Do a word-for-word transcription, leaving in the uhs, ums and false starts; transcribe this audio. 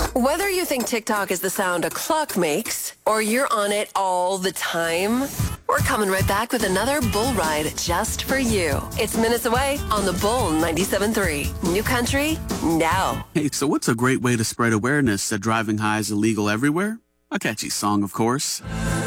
Whether you think TikTok is the sound a clock makes, or you're on it all the time, we're coming right back with another Bull Ride just for you. It's minutes away on the Bull ninety-seven point three. New country, now. Hey, so what's a great way to spread awareness that driving high is illegal everywhere? A catchy song, of course.